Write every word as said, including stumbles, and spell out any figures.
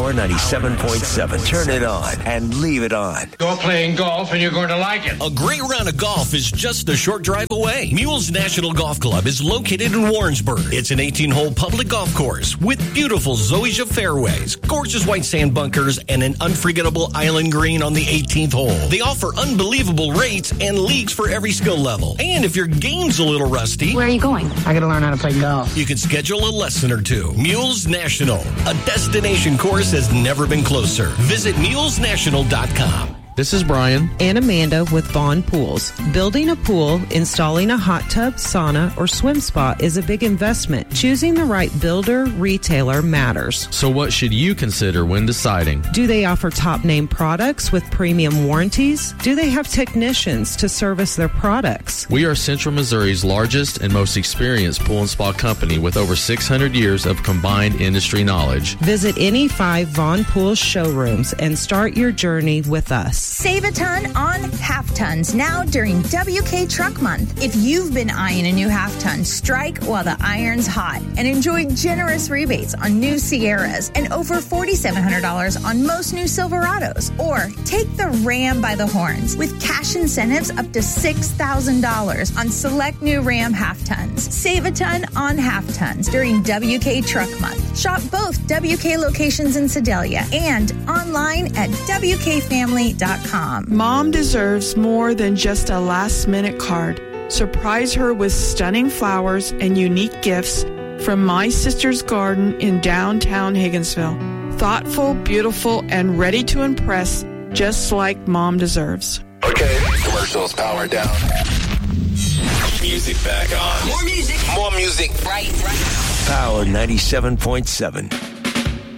Power ninety-seven point seven. Turn it on and leave it on. Go playing golf and you're going to like it. A great round of golf is just a short drive away. Mules National Golf Club is located in Warrensburg. It's an eighteen-hole public golf course with beautiful zoysia fairways, gorgeous white sand bunkers, and an unforgettable island green on the eighteenth hole. They offer unbelievable rates and leagues for every skill level. And if your game's a little rusty, where are you going? I got to learn how to play golf. You can schedule a lesson or two. Mules National, a destination course has never been closer. Visit mules national dot com. This is Brian and Amanda with Vaughn Pools. Building a pool, installing a hot tub, sauna, or swim spa is a big investment. Choosing the right builder, retailer matters. So what should you consider when deciding? Do they offer top name products with premium warranties? Do they have technicians to service their products? We are Central Missouri's largest and most experienced pool and spa company with over six hundred years of combined industry knowledge. Visit any five Vaughn Pools showrooms and start your journey with us. Save a ton on half tons now during W K Truck Month. If you've been eyeing a new half ton, strike while the iron's hot and enjoy generous rebates on new Sierras and over four thousand seven hundred dollars on most new Silverados. Or take the Ram by the horns with cash incentives up to six thousand dollars on select new Ram half tons. Save a ton on half tons during W K Truck Month. Shop both W K locations in Sedalia and online at W K family dot com. Mom deserves more than just a last-minute card. Surprise her with stunning flowers and unique gifts from My Sister's Garden in downtown Higginsville. Thoughtful, beautiful, and ready to impress, just like Mom deserves. Okay, commercials power down. Music back on. More music. More music. Right, right. Power ninety-seven point seven.